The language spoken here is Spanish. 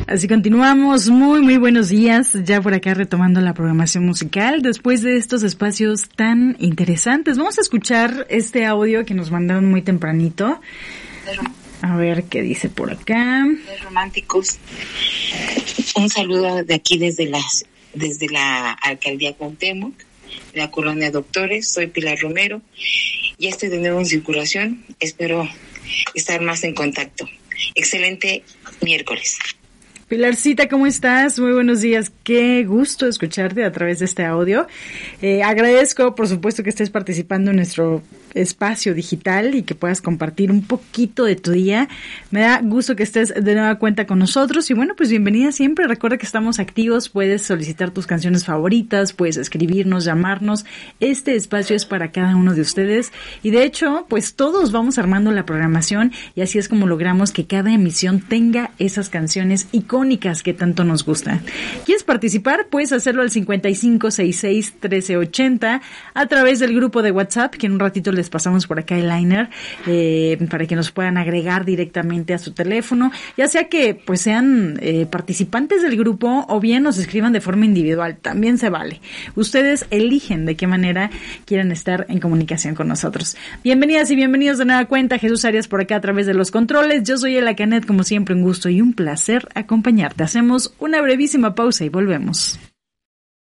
Así continuamos, muy buenos días, ya por acá retomando la programación musical, después de estos espacios tan interesantes. Vamos a escuchar este audio que nos mandaron muy tempranito. A ver qué dice por acá. Románticos. Un saludo de aquí desde la Alcaldía Cuauhtémoc, la Colonia Doctores. Soy Pilar Romero, ya estoy de nuevo en circulación, espero estar más en contacto. Excelente miércoles. Pilarcita, ¿cómo estás? Muy buenos días. Qué gusto escucharte a través de este audio. Agradezco, por supuesto, que estés participando en nuestro espacio digital y que puedas compartir un poquito de tu día. Me da gusto que estés de nueva cuenta con nosotros y bueno, pues bienvenida siempre. Recuerda que estamos activos, puedes solicitar tus canciones favoritas, puedes escribirnos, llamarnos. Este espacio es para cada uno de ustedes y de hecho, pues todos vamos armando la programación y así es como logramos que cada emisión tenga esas canciones icónicas que tanto nos gustan. ¿Quieres participar? Puedes hacerlo al 5566-1380 a través del grupo de WhatsApp, que en un ratito les pasamos por acá el liner para que nos puedan agregar directamente a su teléfono, ya sea que pues sean participantes del grupo o bien nos escriban de forma individual, también se vale. Ustedes eligen de qué manera quieren estar en comunicación con nosotros. Bienvenidas y bienvenidos de nueva cuenta. Jesús Arias por acá a través de los controles. Yo soy Ela Canet, como siempre un gusto y un placer acompañarte. Hacemos una brevísima pausa y volvemos.